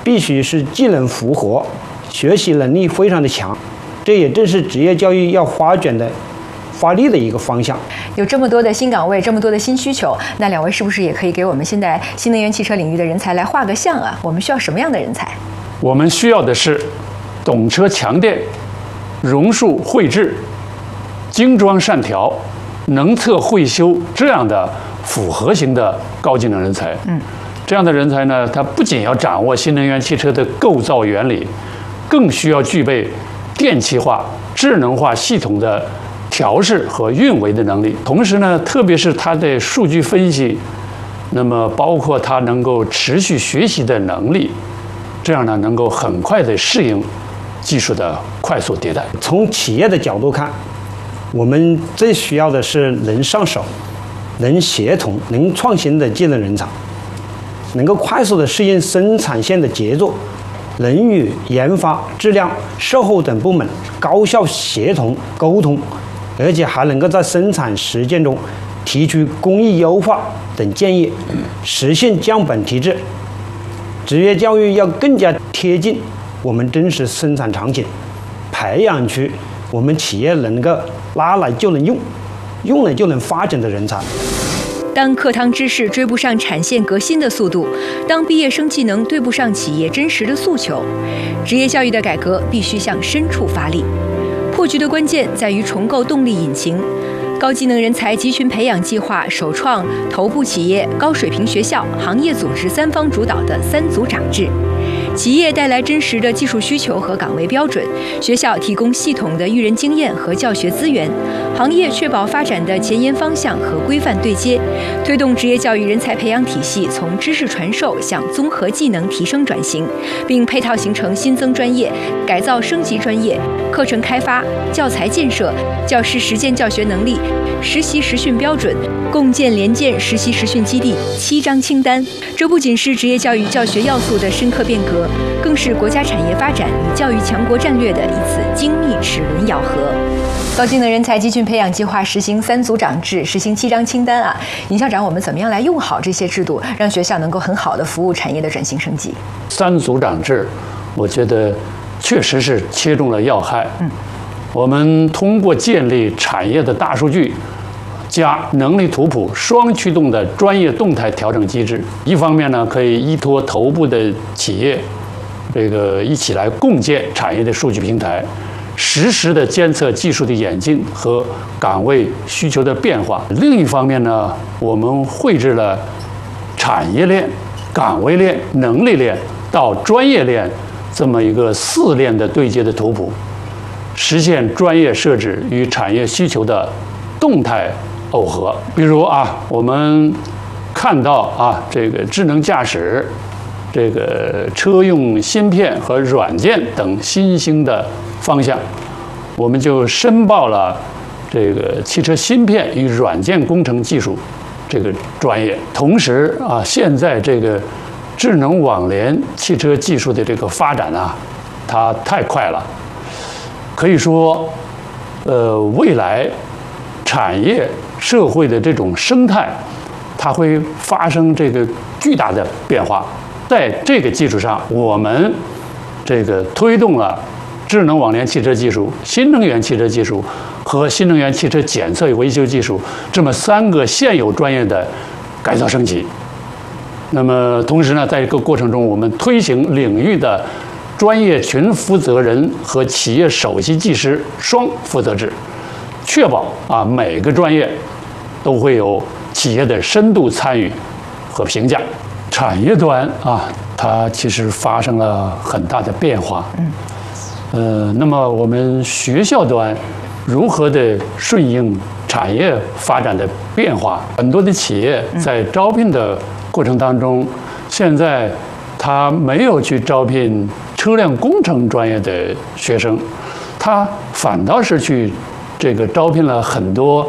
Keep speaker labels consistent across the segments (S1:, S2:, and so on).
S1: 必须是技能符合，学习能力非常的强，这也正是职业教育要发力的一个方向。
S2: 有这么多的新岗位，这么多的新需求，那两位是不是也可以给我们现在新能源汽车领域的人才来画个像啊？我们需要什么样的人才？
S3: 我们需要的是懂车强电、榕树绘制、精装善调、能测会修这样的复合型的高技能人才。这样的人才呢，他不仅要掌握新能源汽车的构造原理，更需要具备电气化、智能化系统的调试和运维的能力。同时呢，特别是他的数据分析，那么包括他能够持续学习的能力，这样呢，能够很快的适应技术的快速迭代。
S1: 从企业的角度看，我们最需要的是能上手、能协同、能创新的技能人才，能够快速的适应生产线的节奏，能与研发、质量、售后等部门高效协同沟通，而且还能够在生产实践中提出工艺优化等建议，实现降本提质。职业教育要更加贴近我们真实生产场景，培养出我们企业能够拿来就能用、用了就能发展的人才。
S2: 当课堂知识追不上产线革新的速度，当毕业生技能对不上企业真实的诉求，职业教育的改革必须向深处发力。破局的关键在于重构动力引擎。高技能人才集群培养计划首创头部企业、高水平学校、行业组织三方主导的3组长制。企业带来真实的技术需求和岗位标准，学校提供系统的育人经验和教学资源，行业确保发展的前沿方向和规范对接，推动职业教育人才培养体系从知识传授向综合技能提升转型，并配套形成新增专业、改造升级专业、课程开发、教材建设、教师实践教学能力、实习实训标准，共建联建实习实训基地7张清单。这不仅是职业教育教学要素的深刻变革，更是国家产业发展与教育强国战略的一次精密齿轮咬合。高技能人才集群培养计划实行3组长制，实行7张清单啊！尹校长，我们怎么样来用好这些制度，让学校能够很好的服务产业的转型升级
S3: ？3组长制，我觉得确实是切中了要害。我们通过建立产业的大数据加能力图谱双驱动的专业动态调整机制，一方面呢，可以依托头部的企业，一起来共建产业的数据平台，实时的监测技术的演进和岗位需求的变化。另一方面呢，我们绘制了产业链、岗位链、能力链到专业链这么一个4链的对接的图谱，实现专业设置与产业需求的动态耦合。比如我们看到智能驾驶、车用芯片和软件等新兴的方向，我们就申报了汽车芯片与软件工程技术专业。同时现在智能网联汽车技术的发展它太快了，可以说未来产业社会的这种生态，它会发生巨大的变化。在这个基础上，我们推动了智能网联汽车技术、新能源汽车技术和新能源汽车检测与维修技术这么3个现有专业的改造升级。那么同时呢，在这个过程中，我们推行领域的专业群负责人和企业首席技师双负责制，确保每个专业都会有企业的深度参与和评价。产业端它其实发生了很大的变化。那么我们学校端如何的顺应产业发展的变化？很多的企业在招聘的过程当中，现在他没有去招聘车辆工程专业的学生，他反倒是去招聘了很多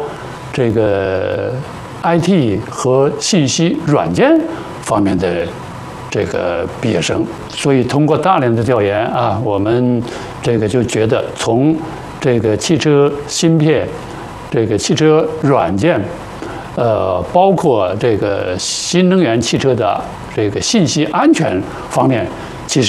S3: IT 和信息软件方面的毕业生。所以通过大量的调研我们就觉得从汽车芯片、汽车软件，包括新能源汽车的信息安全方面，